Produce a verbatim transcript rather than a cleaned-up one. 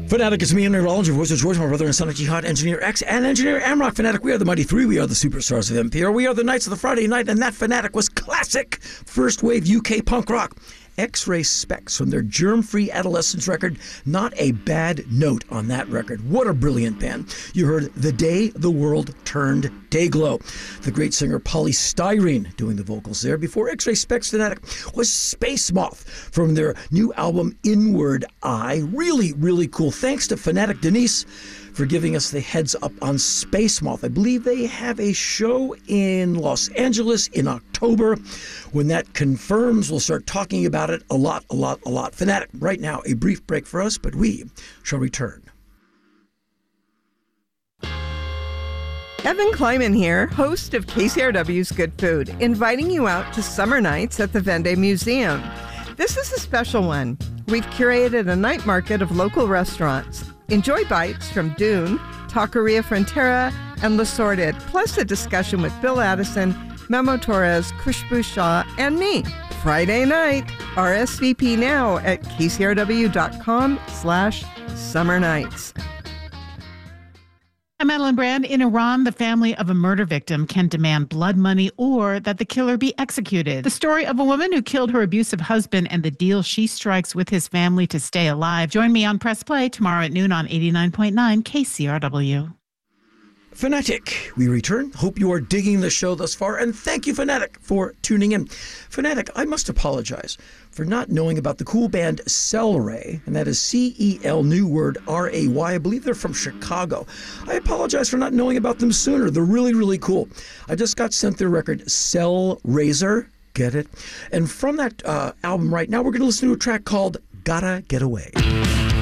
Fanatic, it's me, Engineer Rollins, your voice of George, my brother and son of Jihad, Engineer X, and Engineer Amrock. Fanatic, we are the Mighty Three. We are the superstars of N P R. We are the Knights of the Friday Night, and that Fanatic was classic first wave U K punk rock. X-Ray Specs from their Germ-Free Adolescence record. Not a bad note on that record. What a brilliant band. You heard The Day the World Turned Dayglow. The great singer Polly Styrene doing the vocals there. Before X-Ray Specs Fanatic was Space Moth from their new album Inward Eye. Really, really cool. Thanks to Fanatic Denise for giving us the heads up on Space Moth. I believe they have a show in Los Angeles in October. When that confirms, we'll start talking about it a lot, a lot, a lot. Fanatic, right now, a brief break for us, but we shall return. Evan Kleiman here, host of K C R W's Good Food, inviting you out to summer nights at the Vendée Museum. This is a special one. We've curated a night market of local restaurants. Enjoy bites from Dune, Taqueria Frontera, and Le Sorted, plus a discussion with Bill Addison, Memo Torres, Khushbu Shah, and me. Friday night. R S V P now at kcrw.com slash summer nights. I'm Madeline Brand. In Iran, the family of a murder victim can demand blood money or that the killer be executed. The story of a woman who killed her abusive husband and the deal she strikes with his family to stay alive. Join me on Press Play tomorrow at noon on eighty-nine point nine K C R W. Fanatic, we return. Hope you are digging the show thus far, and thank you, Fanatic, for tuning in. Fanatic, I must apologize for not knowing about the cool band Cel-Ray, and that is C E L, new word, R A Y. I believe they're from Chicago. I apologize for not knowing about them sooner. They're really, really cool. I just got sent their record, Cell Razor. Get it? And from that uh, album right now, we're going to listen to a track called Gotta Get Away.